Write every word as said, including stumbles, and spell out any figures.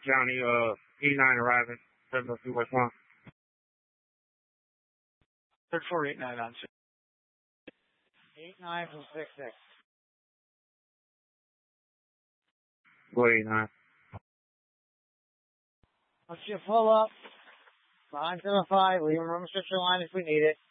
County, uh, E nine arriving, seven oh two West One. Third four eight nine on six. Eight nine from six six. Go eight nine. Once you pull up, behind seven five, leave room restriction line if we need it.